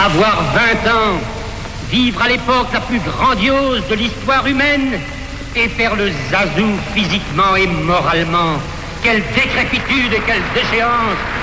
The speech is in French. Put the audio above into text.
Avoir 20 ans, vivre à l'époque la plus grandiose de l'histoire humaine et faire le zazou physiquement et moralement. Quelle décrépitude et quelle déchéance!